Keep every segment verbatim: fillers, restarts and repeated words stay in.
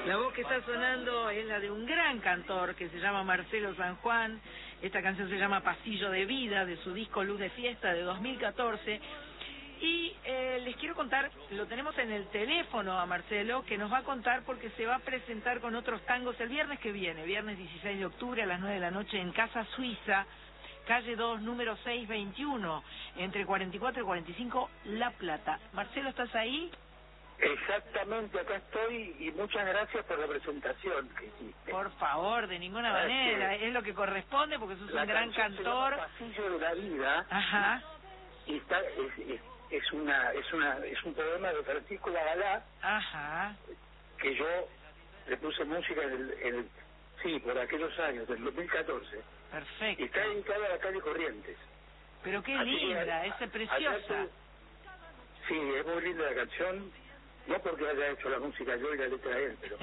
La voz que está sonando es la de un gran cantor que se llama Marcelo San Juan. Esta canción se llama Pasillo de Vida, de su disco Luz de Fiesta de dos mil catorce. Y eh, les quiero contar, lo tenemos en el teléfono a Marcelo, que nos va a contar porque se va a presentar con otros tangos el viernes que viene, viernes dieciséis de octubre a las nueve de la noche en Casa Suiza, calle dos, número seiscientos veintiuno, entre cuarenta y cuatro y cuarenta y cinco, La Plata. Marcelo, ¿estás ahí? Exactamente, acá estoy y muchas gracias por la presentación que hiciste. Por favor, de ninguna manera, es lo que corresponde porque sos un gran cantor. Se llama Pasillo de la Vida. Ajá. Y está, es, es, es una, es una, es un poema de Francisco Lagalá. Ajá. Que yo le puse música en el, en el, sí, por aquellos años, del dos mil catorce. Perfecto. Y está dedicada a la calle Corrientes. Pero qué Así linda, que, es preciosa. Sí, es muy linda la canción. No porque haya hecho la música yo y la letra él, pero...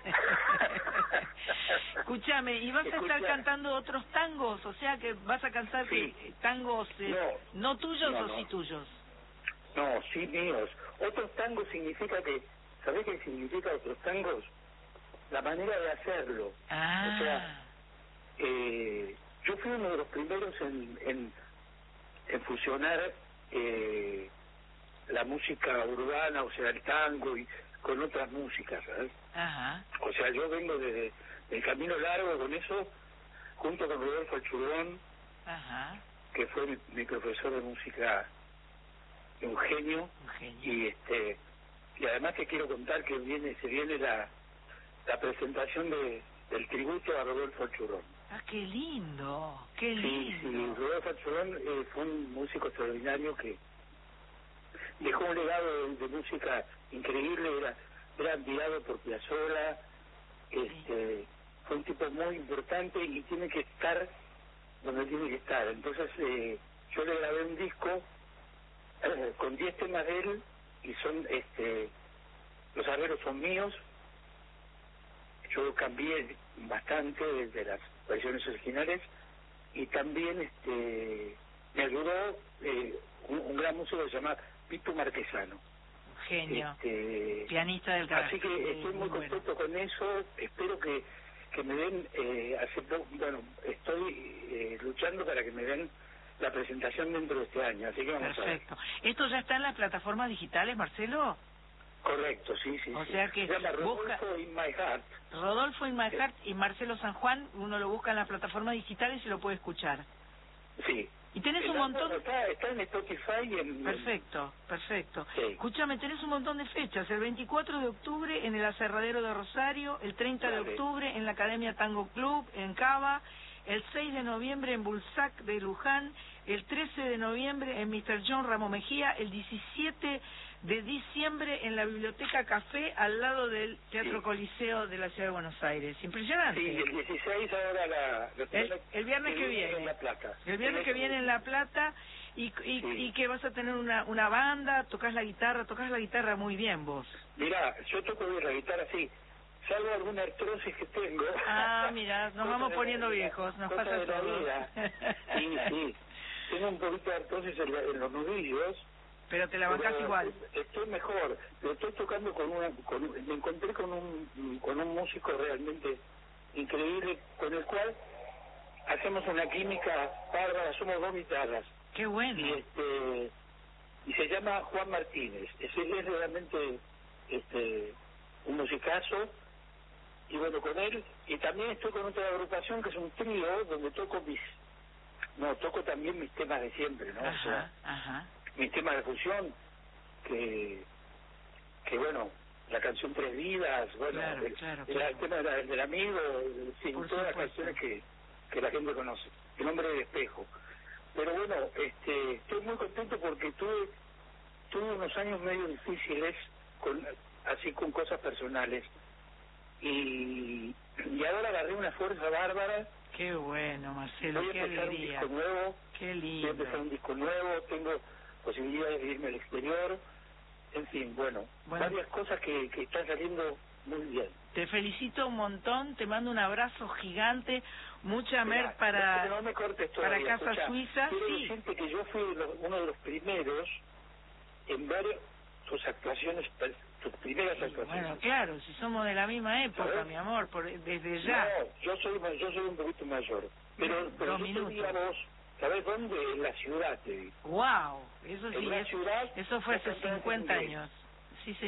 Escúchame, ¿y vas a Escucha... estar cantando otros tangos? O sea, que vas a cantar sí. que, tangos eh, no, no tuyos no, o no. sí tuyos. No, sí míos. Otros tangos significa que... ¿Sabés qué significa otros tangos? La manera de hacerlo. Ah. O sea, eh, yo fui uno de los primeros en, en, en fusionar... Eh, la música urbana, o sea, el tango, y con otras músicas, ¿sabes? Ajá. O sea, yo vengo de, del camino largo con eso, junto con Rodolfo Churón, Ajá. que fue mi, mi profesor de música, un genio, un genio, y este y además te quiero contar que viene se viene la, la presentación de del tributo a Rodolfo Churón. Ah, qué lindo, qué lindo. Sí, sí, Rodolfo Churón eh, fue un músico extraordinario que dejó un legado de, de música increíble, era, era admirado por Piazzolla, este, sí. Fue un tipo muy importante y tiene que estar donde tiene que estar. Entonces eh, yo le grabé un disco eh, con diez temas de él y son, este, los arreglos son míos. Yo cambié bastante desde las versiones originales y también este, me ayudó eh, un, un gran músico que se llama Pito Marquesano. Genio. Este, pianista del carajo. Así que estoy muy, muy contento bueno. con eso. Espero que, que me den, eh, hace poco, bueno, estoy eh, luchando para que me den la presentación dentro de este año. Así que vamos Perfecto. a ver. ¿Esto ya está en las plataformas digitales, Marcelo? Correcto, sí, sí. O sí. sea que se llama Rodolfo busca... in My Heart. Rodolfo in My Heart y Marcelo San Juan, uno lo busca en las plataformas digitales y lo puede escuchar. Sí. Y tenés está, un montón... Está, está en Spotify y en... Perfecto, perfecto. Sí. Escúchame, tenés un montón de fechas. El veinticuatro de octubre en el Aserradero de Rosario, el treinta vale. de octubre en la Academia Tango Club en Cava, el seis de noviembre en Bulsac de Luján, el trece de noviembre en mister John Ramo Mejía, el diecisiete de diciembre en la Biblioteca Café al lado del Teatro sí. Coliseo de la Ciudad de Buenos Aires. Impresionante. Sí, el dieciséis ahora la... El, el viernes el que viene. En La Plata. El viernes que viene en La Plata y, y, sí. y que vas a tener una, una banda, tocas la guitarra, tocas la guitarra muy bien vos. Mirá, yo toco bien la guitarra, sí. Salvo alguna artrosis que tengo. Ah, mira, nos vamos poniendo viejos, nos pasa de la todo. vida. Sí, sí. Tengo un poquito de artrosis en, la, en los nudillos. Pero te la bancás pero igual. Estoy mejor. Pero estoy tocando con una... Con, me encontré con un, con un músico realmente increíble, con el cual hacemos una química bárbara, somos dos guitarras. Qué bueno. Y este... Y se llama Juan Martínez. Ese es realmente este un musicazo. Y bueno, con él, y también estoy con otra agrupación que es un trío donde toco mis, no, toco también mis temas de siempre, ¿no? Ajá, o sea, ajá. mis temas de fusión, que, que bueno, la canción Tres Vidas, bueno, claro, el, claro, el, claro. el tema del, del amigo, sí, Por todas supuesto. las canciones que, que la gente conoce, El Hombre del Espejo. Pero bueno, este, estoy muy contento porque tuve, tuve unos años medio difíciles, con, así con cosas personales. Y, y ahora agarré una fuerza bárbara. Qué bueno, Marcelo, voy a qué empezar alegría. un disco nuevo. Qué lindo. Voy a empezar un disco nuevo, tengo posibilidades de irme al exterior. En fin, bueno, bueno. varias cosas que, que están saliendo muy bien. Te felicito un montón, te mando un abrazo gigante, mucha Mirá, mer para, no me cortes para todavía, Casa escuchá, Suiza. Quiero Sí. decirte que yo fui lo, uno de los primeros en ver tus actuaciones, tus primeras actuaciones. Bueno, claro, si somos de la misma época, ¿sabes? Mi amor, por, desde ya. No, yo soy, yo soy un poquito mayor. Pero, pero yo te vi a vos, ¿sabés dónde? En la ciudad te vi. ¡Wow! Eso sí, en la es, ciudad, eso fue hace cincuenta años.